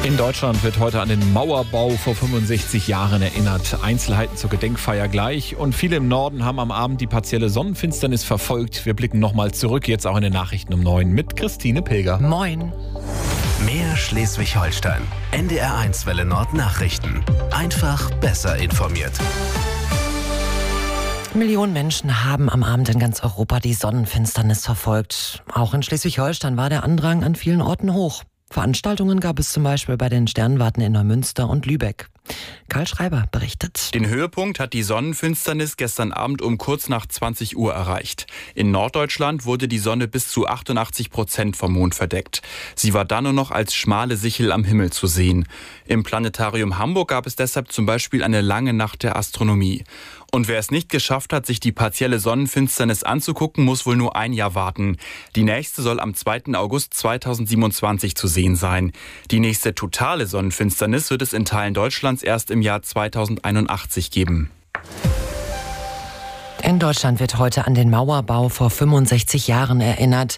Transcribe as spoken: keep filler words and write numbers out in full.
In Deutschland wird heute an den Mauerbau vor fünfundsechzig Jahren erinnert. Einzelheiten zur Gedenkfeier gleich. Und viele im Norden haben am Abend die partielle Sonnenfinsternis verfolgt. Wir blicken nochmal zurück, jetzt auch in den Nachrichten um neun mit Christine Pilger. Moin. Mehr Schleswig-Holstein. N D R eins Welle Nord Nachrichten. Einfach besser informiert. Millionen Menschen haben am Abend in ganz Europa die Sonnenfinsternis verfolgt. Auch in Schleswig-Holstein war der Andrang an vielen Orten hoch. Veranstaltungen gab es zum Beispiel bei den Sternwarten in Neumünster und Lübeck. Karl Schreiber berichtet. Den Höhepunkt hat die Sonnenfinsternis gestern Abend um kurz nach zwanzig Uhr erreicht. In Norddeutschland wurde die Sonne bis zu achtundachtzig Prozent vom Mond verdeckt. Sie war dann nur noch als schmale Sichel am Himmel zu sehen. Im Planetarium Hamburg gab es deshalb zum Beispiel eine lange Nacht der Astronomie. Und wer es nicht geschafft hat, sich die partielle Sonnenfinsternis anzugucken, muss wohl nur ein Jahr warten. Die nächste soll am zweiten August zweitausendsiebenundzwanzig zu sehen sein. Die nächste totale Sonnenfinsternis wird es in Teilen Deutschlands erst im Jahr zweitausendeinundachtzig geben. In Deutschland wird heute an den Mauerbau vor fünfundsechzig Jahren erinnert.